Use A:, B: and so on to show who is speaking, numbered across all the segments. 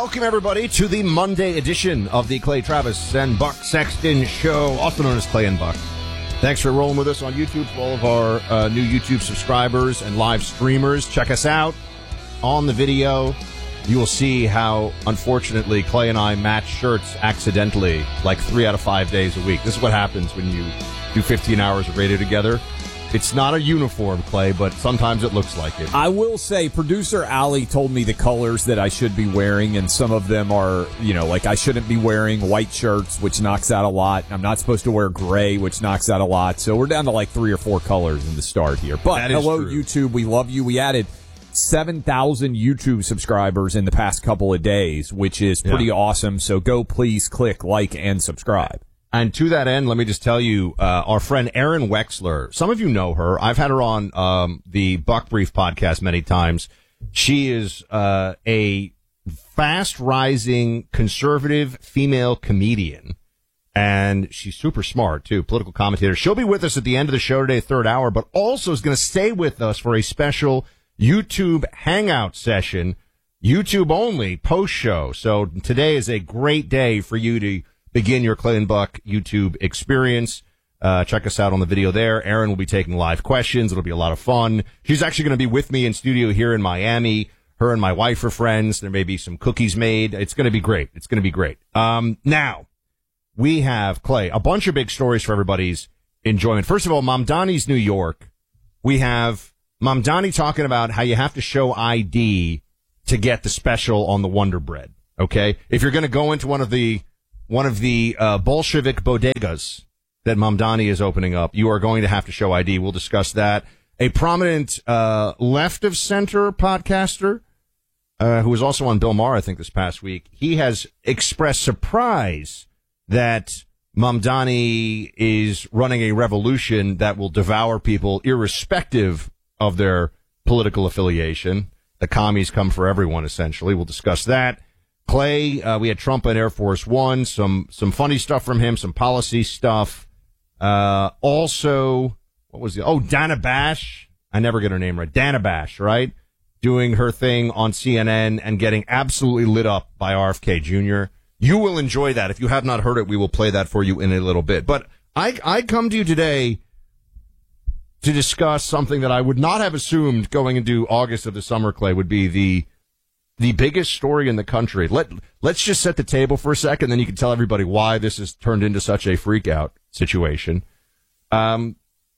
A: Welcome, everybody, to the Monday edition of the Clay Travis and Buck Sexton Show, also known as Clay and Buck. Thanks for rolling with us on YouTube. For all of our new YouTube subscribers and live streamers, check us out on the video. You will see how, unfortunately, Clay and I match shirts accidentally like 3 out of 5 days a week. This is what happens when you do 15 hours of radio together. It's not a uniform, Clay, but sometimes it looks like it.
B: I will say, producer Allie told me the colors that I should be wearing, and some of them are, like I shouldn't be wearing white shirts, which knocks out a lot. I'm not supposed to wear gray, which knocks out a lot. So we're down to like 3 or 4 colors in the start here. But hello, YouTube. We love you. We added 7,000 YouTube subscribers in the past couple of days, which is pretty awesome. So go please click like and subscribe.
A: And to that end, let me just tell you, our friend Erin Wexler, some of you know her. I've had her on the Buck Brief podcast many times. She is a fast-rising conservative female comedian, and she's super smart, too, political commentator. She'll be with us at the end of the show today, third hour, but also is going to stay with us for a special YouTube Hangout session, YouTube only, post-show. So today is a great day for you to begin your Clay and Buck YouTube experience. Check us out on the video there. Erin will be taking live questions. It'll be a lot of fun. She's actually going to be with me in studio here in Miami. Her and my wife are friends. There may be some cookies made. It's going to be great. It's going to be great. Now, we have, Clay, a bunch of big stories for everybody's enjoyment. First of all, Mamdani's New York. We have Mamdani talking about how you have to show ID to get the special on the Wonder Bread. Okay? If you're going to go into one of the Bolshevik bodegas that Mamdani is opening up, you are going to have to show ID. We'll discuss that. A prominent left-of-center podcaster who was also on Bill Maher, I think, this past week, he has expressed surprise that Mamdani is running a revolution that will devour people irrespective of their political affiliation. The commies come for everyone, essentially. We'll discuss that. Clay, we had Trump on Air Force One, some funny stuff from him, some policy stuff. Also, what was Dana Bash. I never get her name right. Dana Bash, right? Doing her thing on CNN and getting absolutely lit up by RFK Jr. You will enjoy that. If you have not heard it, we will play that for you in a little bit. But I come to you today to discuss something that I would not have assumed going into August of the summer, Clay, would be the biggest story in the country. Let's just set the table for a second, then you can tell everybody why this has turned into such a freak-out situation. A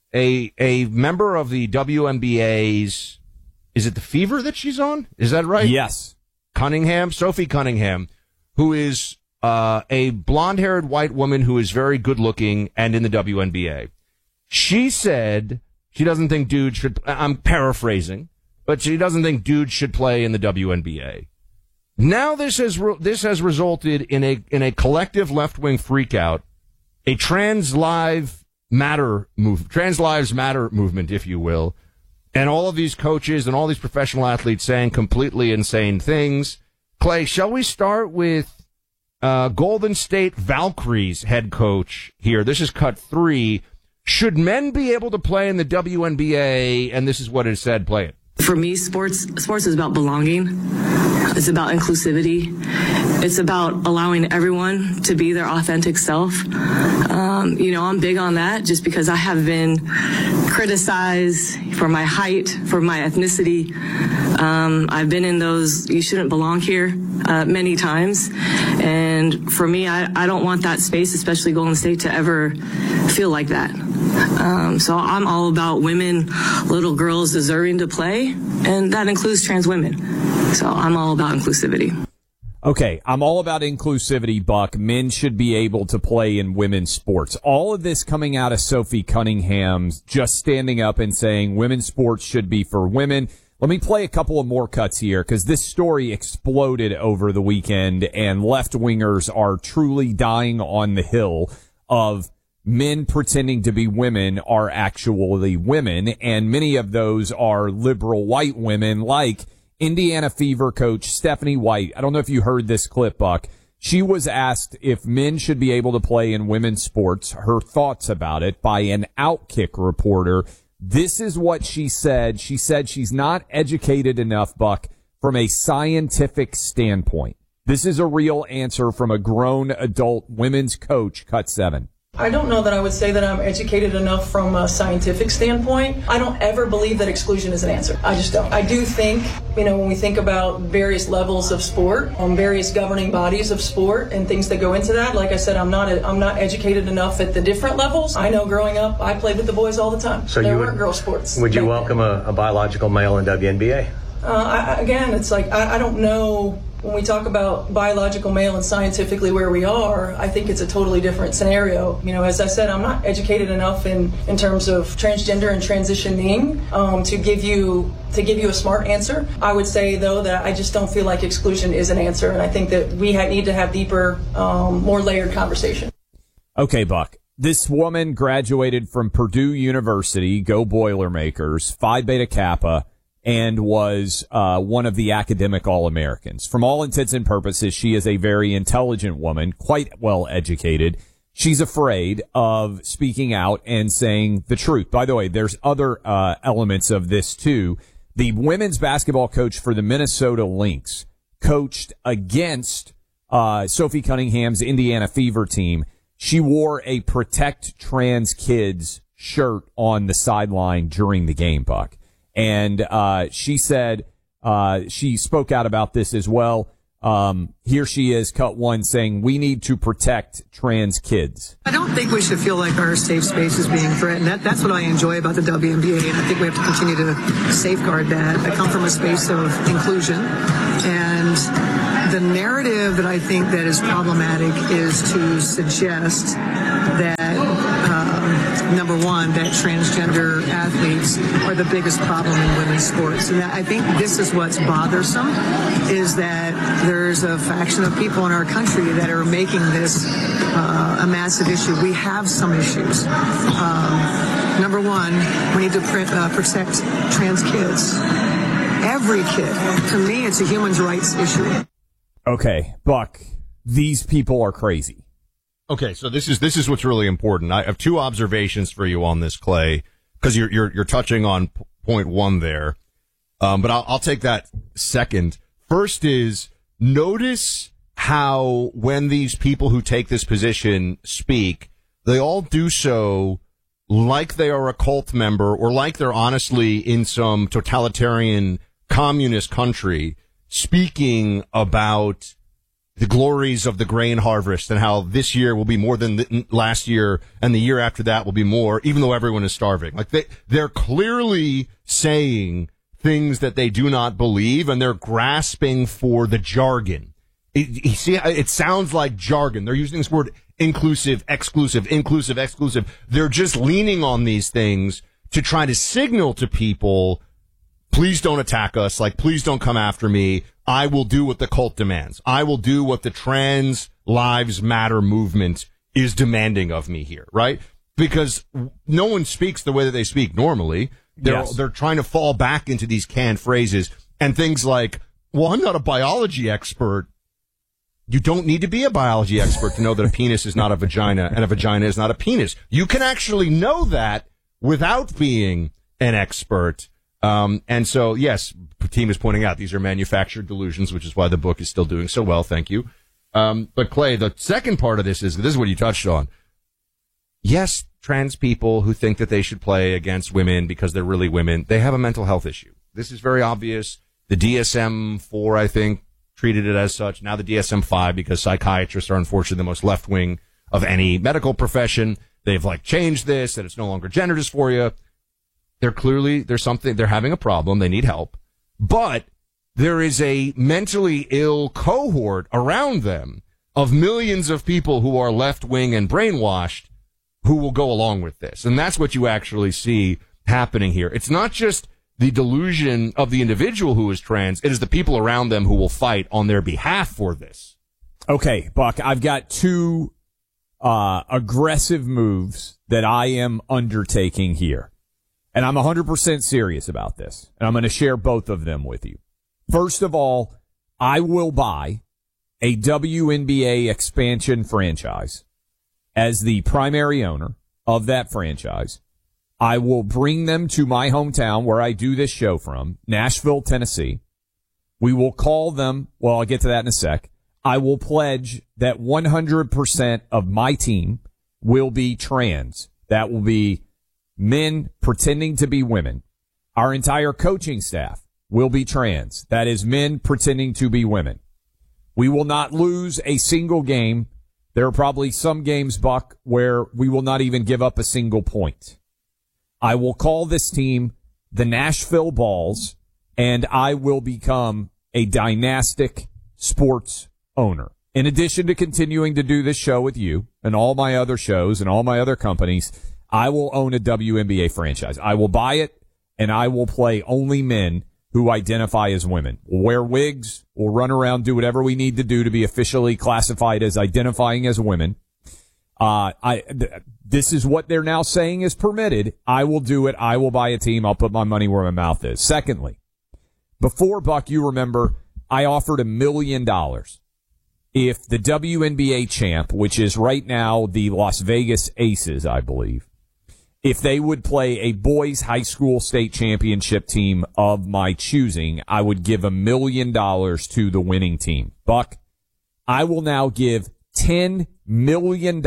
A: member of the WNBA's, is it the Fever that she's on? Is that right?
B: Yes.
A: Sophie Cunningham, who is a blonde-haired white woman who is very good-looking and in the WNBA. She said she doesn't think dudes should, I'm paraphrasing, but she doesn't think dudes should play in the WNBA. Now this has resulted in a collective left-wing freakout, a trans lives matter movement, if you will, and all of these coaches and all these professional athletes saying completely insane things. Clay, shall we start with Golden State Valkyries head coach here? This is cut 3. Should men be able to play in the WNBA? And this is what it said. Play it.
C: For me, sports is about belonging. It's about inclusivity. It's about allowing everyone to be their authentic self. I'm big on that just because I have been criticized for my height, for my ethnicity. I've been in those you shouldn't belong here many times. And for me, I don't want that space, especially Golden State, to ever feel like that. So I'm all about women, little girls deserving to play, and that includes trans women. So I'm all about inclusivity.
B: Okay, I'm all about inclusivity, Buck. Men should be able to play in women's sports. All of this coming out of Sophie Cunningham's just standing up and saying women's sports should be for women. Let me play a couple of more cuts here because this story exploded over the weekend and left-wingers are truly dying on the hill of men pretending to be women are actually women, and many of those are liberal white women like Indiana Fever coach Stephanie White. I don't know if you heard this clip, Buck. She was asked if men should be able to play in women's sports, her thoughts about it, by an Outkick reporter. This is what she said. She said she's not educated enough, Buck, from a scientific standpoint. This is a real answer from a grown adult women's coach, Cut 7.
D: I don't know that I would say that I'm educated enough from a scientific standpoint. I don't ever believe that exclusion is an answer. I just don't. I do think, when we think about various levels of sport, various governing bodies of sport and things that go into that, like I said, I'm not educated enough at the different levels. I know growing up, I played with the boys all the time. So there weren't girl sports.
E: Would you welcome a biological male in WNBA?
D: Again, it's like, I don't know. When we talk about biological male and scientifically where we are, I think it's a totally different scenario. As I said, I'm not educated enough in terms of transgender and transitioning to give you a smart answer. I would say, though, that I just don't feel like exclusion is an answer, and I think that we need to have deeper, more layered conversation.
B: Okay, Buck. This woman graduated from Purdue University, go Boilermakers, Phi Beta Kappa, and was one of the academic All-Americans. From all intents and purposes, she is a very intelligent woman, quite well educated. She's afraid of speaking out and saying the truth. By the way, there's other elements of this, too. The women's basketball coach for the Minnesota Lynx coached against Sophie Cunningham's Indiana Fever team. She wore a Protect Trans Kids shirt on the sideline during the game, Buck. And she said she spoke out about this as well. Here she is, Cut 1, saying we need to protect trans kids.
F: I don't think we should feel like our safe space is being threatened. That's what I enjoy about the WNBA, and I think we have to continue to safeguard that. I come from a space of inclusion, and the narrative that I think that is problematic is to suggest that number one, that transgender athletes are the biggest problem in women's sports. And I think this is what's bothersome, is that there's a faction of people in our country that are making this a massive issue. We have some issues. Number one, we need to protect trans kids. Every kid. To me, it's a human rights issue.
B: Okay, Buck, these people are crazy.
A: Okay, so this is what's really important. I have two observations for you on this, Clay, because you're touching on point one there. But I'll take that second. First is, notice how when these people who take this position speak, they all do so like they are a cult member or like they're honestly in some totalitarian communist country speaking about the glories of the grain harvest and how this year will be more than last year and the year after that will be more, even though everyone is starving. Like they're clearly saying things that they do not believe, and they're grasping for the jargon. It sounds like jargon. They're using this word inclusive, exclusive, inclusive, exclusive. They're just leaning on these things to try to signal to people, please don't attack us. Like, please don't come after me. I will do what the cult demands. I will do what the Trans Lives Matter movement is demanding of me here, right? Because no one speaks the way that they speak normally. They're trying to fall back into these canned phrases and things like, well, I'm not a biology expert. You don't need to be a biology expert to know that a penis is not a vagina and a vagina is not a penis. You can actually know that without being an expert. And so, yes, the team is pointing out these are manufactured delusions, which is why the book is still doing so well. Thank you. But Clay, the second part of this is what you touched on. Yes, trans people who think that they should play against women because they're really women, they have a mental health issue. This is very obvious. The DSM-4, I think, treated it as such. Now the DSM-5, because psychiatrists are unfortunately the most left wing of any medical profession. They've changed this, that it's no longer gender dysphoria. They're having a problem. They need help. But there is a mentally ill cohort around them of millions of people who are left wing and brainwashed who will go along with this. And that's what you actually see happening here. It's not just the delusion of the individual who is trans. It is the people around them who will fight on their behalf for this.
B: Okay, Buck, I've got two aggressive moves that I am undertaking here. And I'm 100% serious about this. And I'm going to share both of them with you. First of all, I will buy a WNBA expansion franchise as the primary owner of that franchise. I will bring them to my hometown where I do this show from, Nashville, Tennessee. We will call them, well, I'll get to that in a sec. I will pledge that 100% of my team will be trans. That will be men pretending to be women. Our entire coaching staff will be trans. That is men pretending to be women. We will not lose a single game. There are probably some games, Buck, where we will not even give up a single point. I will call this team the Nashville Balls, and I will become a dynastic sports owner. In addition to continuing to do this show with you and all my other shows and all my other companies, I will own a WNBA franchise. I will buy it, and I will play only men who identify as women. We'll wear wigs. We'll run around, do whatever we need to do to be officially classified as identifying as women. This is what they're now saying is permitted. I will do it. I will buy a team. I'll put my money where my mouth is. Secondly, before, Buck, you remember, I offered $1 million if the WNBA champ, which is right now the Las Vegas Aces, I believe, if they would play a boys high school state championship team of my choosing, I would give $1 million to the winning team. Buck, I will now give $10 million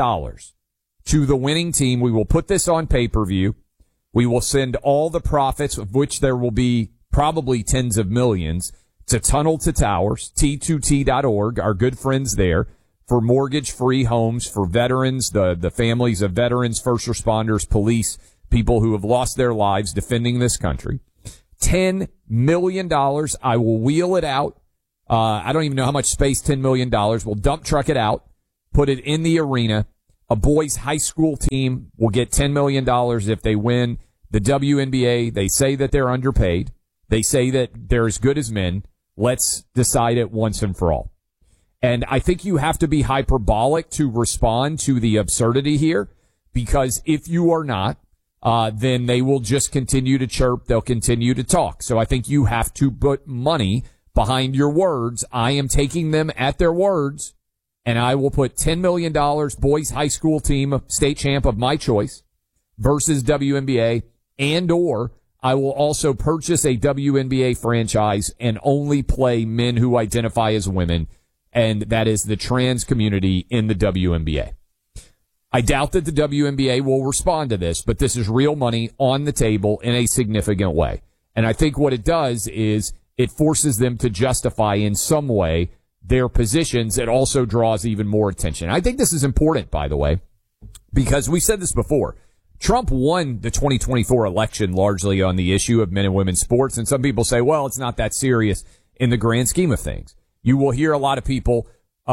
B: to the winning team. We will put this on pay-per-view. We will send all the profits, of which there will be probably tens of millions, to Tunnel to Towers, T2T.org, our good friends there, for mortgage-free homes for veterans, the families of veterans, first responders, police, people who have lost their lives defending this country. $10 million. I will wheel it out. I don't even know how much space $10 million. We'll dump truck it out, put it in the arena. A boys high school team will get $10 million if they win the WNBA. They say that they're underpaid. They say that they're as good as men. Let's decide it once and for all. And I think you have to be hyperbolic to respond to the absurdity here, because if you are not, then they will just continue to chirp. They'll continue to talk. So I think you have to put money behind your words. I am taking them at their words, and I will put $10 million, boys high school team, state champ of my choice, versus WNBA, and or I will also purchase a WNBA franchise and only play men who identify as women, and that is the trans community in the WNBA. I doubt that the WNBA will respond to this, but this is real money on the table in a significant way. And I think what it does is it forces them to justify in some way their positions. It also draws even more attention. I think this is important, by the way, because we said this before. Trump won the 2024 election largely on the issue of men and women's sports, and some people say, well, it's not that serious in the grand scheme of things. You will hear a lot of people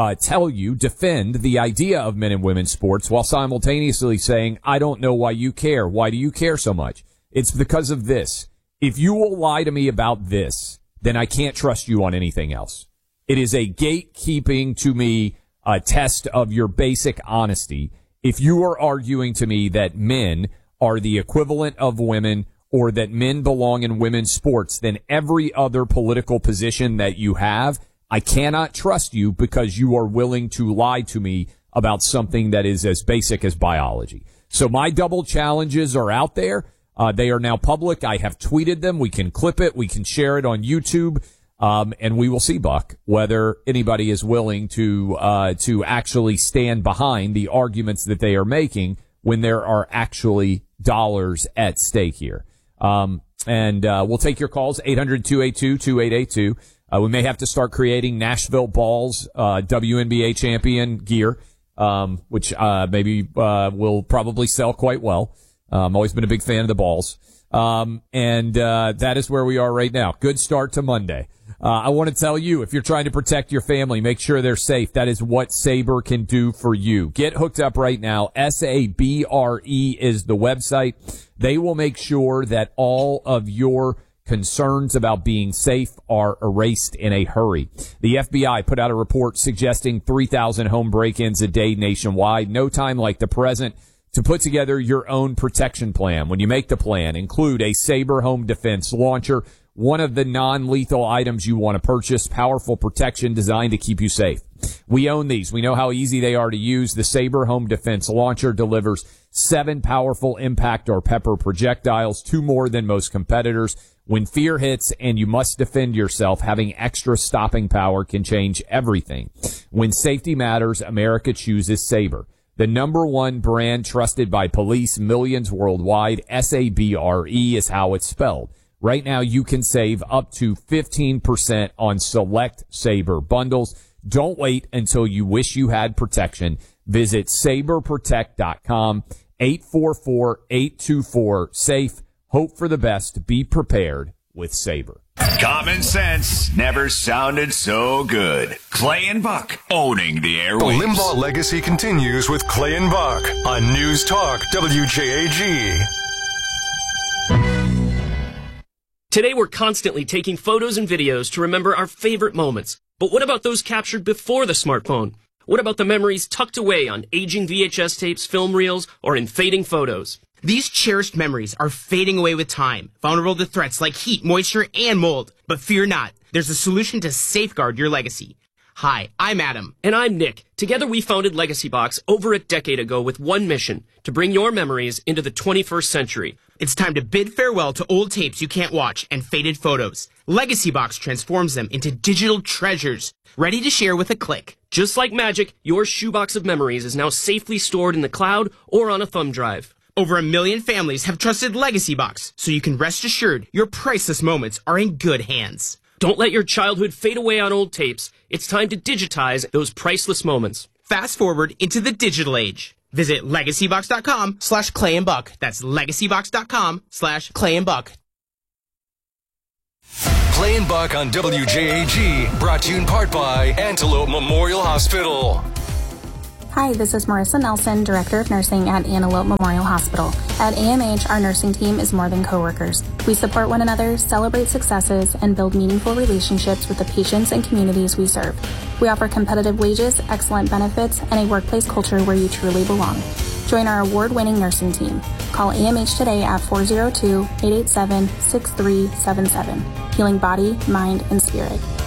B: defend the idea of men and women's sports while simultaneously saying, I don't know why you care. Why do you care so much? It's because of this. If you will lie to me about this, then I can't trust you on anything else. It is a gatekeeping, to me, a test of your basic honesty. If you are arguing to me that men are the equivalent of women or that men belong in women's sports, then every other political position that you have, I cannot trust you because you are willing to lie to me about something that is as basic as biology. So my double challenges are out there. They are now public. I have tweeted them. We can clip it. We can share it on YouTube. And we will see, Buck, whether anybody is willing to actually stand behind the arguments that they are making when there are actually dollars at stake here. And we'll take your calls, 800-282-2882. We may have to start creating Nashville Balls, WNBA champion gear, which, maybe, will probably sell quite well. Always been a big fan of the Balls. And that is where we are right now. Good start to Monday. I want to tell you, if you're trying to protect your family, make sure they're safe. That is what Sabre can do for you. Get hooked up right now. SABRE is the website. They will make sure that all of your concerns about being safe are erased in a hurry. The FBI put out a report suggesting 3,000 home break-ins a day nationwide. No time like the present to put together your own protection plan. When you make the plan, include a Sabre home defense launcher, one of the non-lethal items you want to purchase, powerful protection designed to keep you safe. We own these. We know how easy they are to use. The Sabre home defense launcher delivers 7 powerful impact or pepper projectiles, 2 more than most competitors. When fear hits and you must defend yourself, having extra stopping power can change everything. When safety matters, America chooses Sabre. The number one brand trusted by police, millions worldwide. SABRE is how it's spelled. Right now, you can save up to 15% on select Sabre bundles. Don't wait until you wish you had protection. Visit saberprotect.com, 844-824-SAFE. Hope for the best. Be prepared with Sabre.
G: Common sense never sounded so good. Clay and Buck owning the airwaves.
H: The Limbaugh legacy continues with Clay and Buck on News Talk WJAG.
I: Today we're constantly taking photos and videos to remember our favorite moments. But what about those captured before the smartphone? What about the memories tucked away on aging VHS tapes, film reels, or in fading photos?
J: These cherished memories are fading away with time, vulnerable to threats like heat, moisture, and mold. But fear not, there's a solution to safeguard your legacy. Hi, I'm Adam.
I: And I'm Nick. Together we founded Legacy Box over a decade ago with one mission, to bring your memories into the 21st century.
J: It's time to bid farewell to old tapes you can't watch and faded photos. Legacy Box transforms them into digital treasures, ready to share with a click.
I: Just like magic, your shoebox of memories is now safely stored in the cloud or on a thumb drive.
J: Over 1 million families have trusted Legacy Box, so you can rest assured your priceless moments are in good hands.
I: Don't let your childhood fade away on old tapes. It's time to digitize those priceless moments.
J: Fast forward into the digital age. Visit legacybox.com/Clay and Buck. That's legacybox.com/Clay and Buck.
H: Clay and Buck on WJAG, brought to you in part by Antelope Memorial Hospital.
K: Hi, this is Marissa Nelson, Director of Nursing at Antelope Memorial Hospital. At AMH, our nursing team is more than coworkers. We support one another, celebrate successes, and build meaningful relationships with the patients and communities we serve. We offer competitive wages, excellent benefits, and a workplace culture where you truly belong. Join our award-winning nursing team. Call AMH today at 402-887-6377. Healing body, mind, and spirit.